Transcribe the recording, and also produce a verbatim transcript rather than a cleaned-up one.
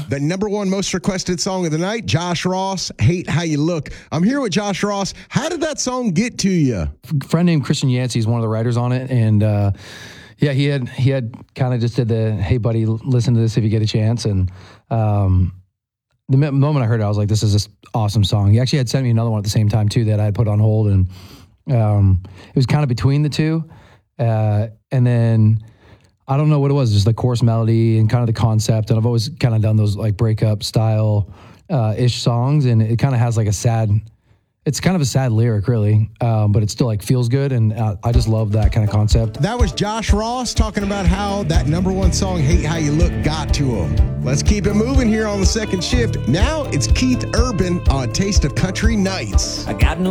The number one most requested song of the night, Josh Ross, Hate How You Look. I'm here with Josh Ross. How did that song get to you? A friend named Christian Yancey is one of the writers on it, and uh, yeah, he had he had kind of just did the, hey, buddy, listen to this if you get a chance. And um, the moment I heard it, I was like, this is this awesome song. He actually had sent me another one at the same time, too, that I had put on hold, and um, it was kind of between the two. Uh, and then I don't know what it was, just the chorus melody and kind of the concept. And I've always kind of done those like breakup style uh, ish songs, and it kind of has like a sad, it's kind of a sad lyric, really, um, but it still like feels good. And uh, I just love that kind of concept. That was Josh Ross talking about how that number one song, Hate How You Look, got to him. Let's keep it moving here on the second shift. Now it's Keith Urban on Taste of Country Nights. I got no